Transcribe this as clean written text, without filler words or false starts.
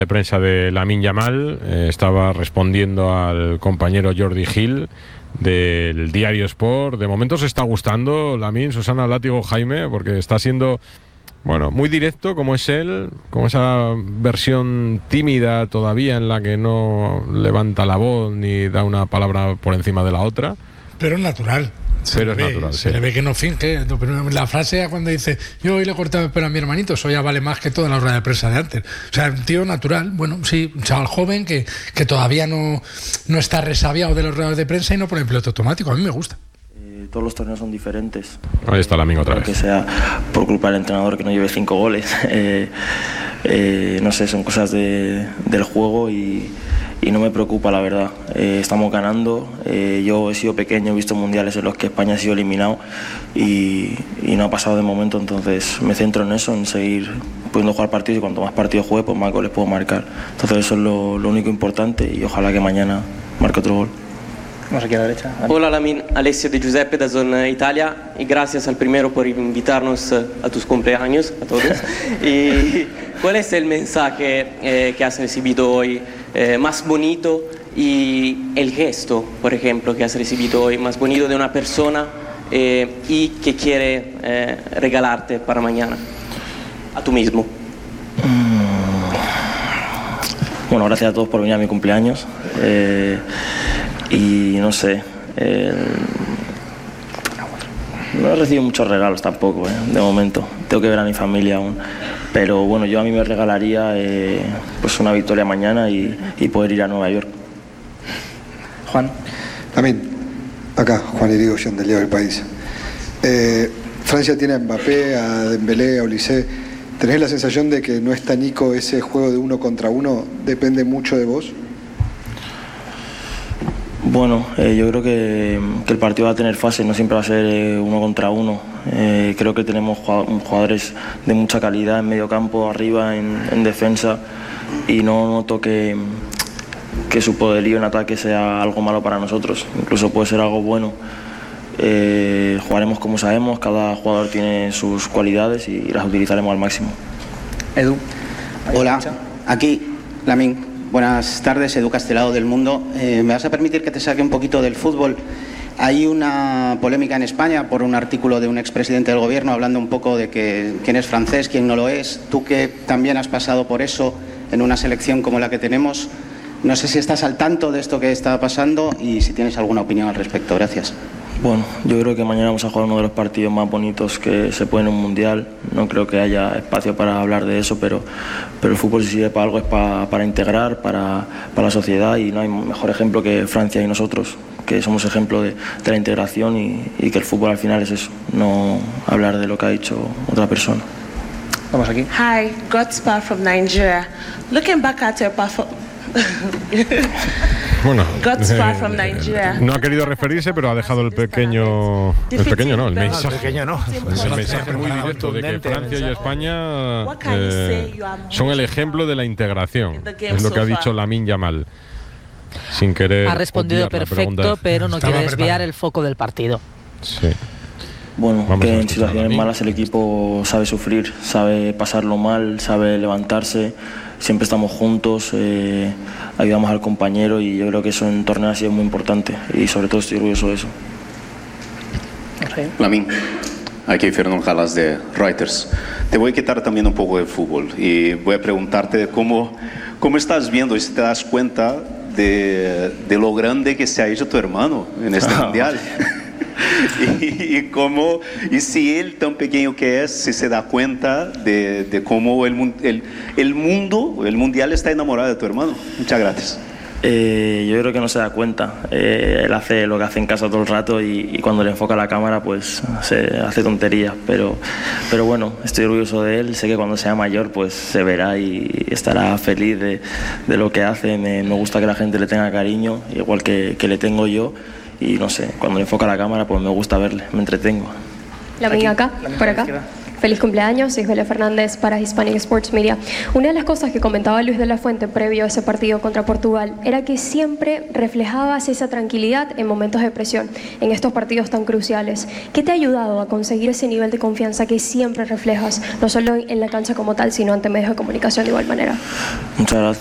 De prensa de Lamine Yamal, estaba respondiendo al compañero Jordi Gil del Diario Sport. De momento se está gustando Lamine, Susana, Látigo, Jaime, porque está siendo, bueno, muy directo como es él, con esa versión tímida todavía en la que no levanta la voz ni da una palabra por encima de la otra. Pero es natural. Pero es natural, se le ve que no finge. La frase cuando dice yo hoy le he cortado el pelo a mi hermanito, eso ya vale más que toda la rueda de prensa de antes. O sea, un tío natural, bueno, sí, un chaval joven que todavía no está resabiado de los ruedas de prensa y no pone en piloto automático. A mí me gusta. Todos los torneos son diferentes. Ahí está Lamine otra vez. Que sea por culpa del entrenador que no lleve 5 goles. No sé, son cosas del juego y no me preocupa, la verdad. Estamos ganando. Yo he sido pequeño, he visto mundiales en los que España ha sido eliminado y no ha pasado de momento, entonces me centro en eso, en seguir pudiendo jugar partidos, y cuanto más partidos juegue, pues más goles puedo marcar. Entonces eso es lo único importante y ojalá que mañana marque otro gol. Vamos aquí a la derecha. Hola Lamine, Alessio de Giuseppe da Zona Italia y gracias al primero por invitarnos a tus cumpleaños a todos. ¿Y cuál es el mensaje que has recibido hoy más bonito y el gesto, por ejemplo, que has recibido hoy más bonito de una persona y que quiere regalarte para mañana a tú mismo? Bueno, gracias a todos por venir a mi cumpleaños. Y no sé, no he recibido muchos regalos tampoco, de momento. Tengo que ver a mi familia aún. Pero bueno, yo a mí me regalaría pues una victoria mañana y poder ir a Nueva York. Juan. Lamine, acá, Juan Irigoyen del Diario del País. Francia tiene a Mbappé, a Dembélé, a Olise. ¿Tenés la sensación de que no está Nico, ese juego de 1 contra 1 depende mucho de vos? Bueno, yo creo que el partido va a tener fases, no siempre va a ser 1 contra 1. Creo que tenemos jugadores de mucha calidad en medio campo, arriba, en defensa, y no noto que su poderío en ataque sea algo malo para nosotros, incluso puede ser algo bueno. Jugaremos como sabemos, cada jugador tiene sus cualidades y las utilizaremos al máximo. Edu. Hola, aquí Lamine. Buenas tardes, Edu Castelao del Mundo. Me vas a permitir que te saque un poquito del fútbol. Hay una polémica en España por un artículo de un expresidente del gobierno hablando un poco de que quién es francés, quién no lo es. Tú que también has pasado por eso en una selección como la que tenemos, no sé si estás al tanto de esto que está pasando y si tienes alguna opinión al respecto. Gracias. Bueno, yo creo que mañana vamos a jugar uno de los partidos más bonitos que se puede en un mundial. No creo que haya espacio para hablar de eso, pero el fútbol, si sirve para algo, es para integrar, para la sociedad, y no hay mejor ejemplo que Francia y nosotros, que somos ejemplo de la integración y que el fútbol al final es eso, no hablar de lo que ha dicho otra persona. Vamos aquí. Hi, Godspar from Nigeria. Looking back at your performance. Bueno, from Nigeria. no ha querido referirse, pero ha dejado el mensaje. El mensaje muy directo de que Francia y España son el ejemplo de la integración. Es lo que ha dicho Lamine Yamal. Sin querer. Ha respondido perfecto, pero no quiere desviar el foco del partido. Sí. Bueno, que en situaciones malas el equipo sabe sufrir, sabe pasarlo mal, sabe levantarse. Siempre estamos juntos, ayudamos al compañero, y yo creo que eso en torneos ha sido muy importante y sobre todo estoy orgulloso de eso. Lamine, aquí Fernando Calas de Reuters. Te voy a quitar también un poco de fútbol y voy a preguntarte cómo estás viendo y si te das cuenta de lo grande que se ha hecho tu hermano en este mundial. Y si él, tan pequeño que es, si se da cuenta de cómo el mundial está enamorado de tu hermano. Muchas gracias. Yo creo que no se da cuenta. Él hace lo que hace en casa todo el rato y cuando le enfoca la cámara pues se hace tonterías, pero bueno, estoy orgulloso de él. Sé que cuando sea mayor pues se verá y estará feliz de lo que hace. Me gusta que la gente le tenga cariño, igual que le tengo yo. Y no sé, cuando le enfoca la cámara pues me gusta verle, me entretengo. Lamine acá, por acá. Feliz cumpleaños, Isabela Fernández para Hispanic Sports Media. Una de las cosas que comentaba Luis de la Fuente previo a ese partido contra Portugal era que siempre reflejabas esa tranquilidad en momentos de presión, en estos partidos tan cruciales. ¿Qué te ha ayudado a conseguir ese nivel de confianza que siempre reflejas, no solo en la cancha como tal, sino ante medios de comunicación de igual manera? Muchas gracias.